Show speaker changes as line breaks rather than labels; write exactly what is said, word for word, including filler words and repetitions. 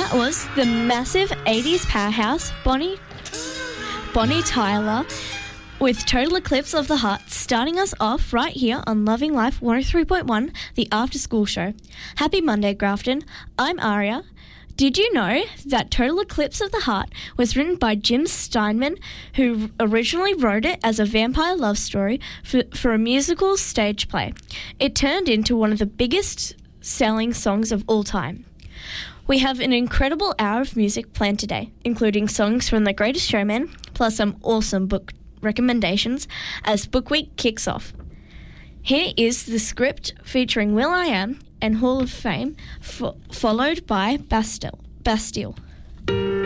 That was the massive eighties powerhouse Bonnie Bonnie Tyler with Total Eclipse of the Heart, starting us off right here on Loving Life one oh three point one, the After School Show. Happy Monday, Grafton. I'm Aria. Did you know that Total Eclipse of the Heart was written by Jim Steinman, who originally wrote it as a vampire love story for, for a musical stage play? It turned into one of the biggest selling songs of all time. We have an incredible hour of music planned today, including songs from The Greatest Showman, plus some awesome book recommendations as Book Week kicks off. Here is the script featuring will.i.am and Hall of Fame, fo- followed by Bastille. Bastille.